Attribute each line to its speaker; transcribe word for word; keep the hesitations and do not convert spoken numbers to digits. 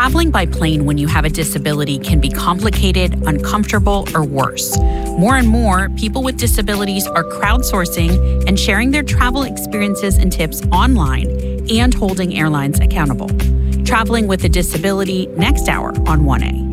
Speaker 1: Traveling by plane when you have a disability can be complicated, uncomfortable, or worse. More and more, people with disabilities are crowdsourcing and sharing their travel experiences and tips online and holding airlines accountable. Traveling with a Disability, next hour on one A.